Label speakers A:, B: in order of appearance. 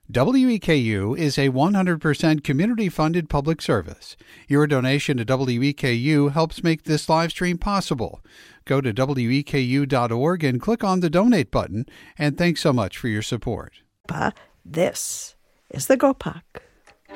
A: WEKU is a 100% community-funded public service. Your donation to WEKU helps make this live stream possible. Go to weku.org and click on the donate button, and thanks so much for your support.
B: This is the GOPAC.